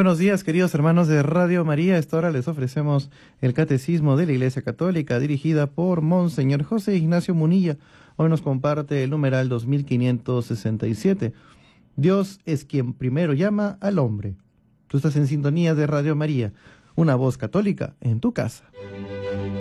buenos días, queridos hermanos de Radio María. A esta hora les ofrecemos el Catecismo de la Iglesia Católica, dirigida por Monseñor José Ignacio Munilla. Hoy nos comparte el numeral 2567. Dios es quien primero llama al hombre. Tú estás en sintonía de Radio María, una voz católica en tu casa.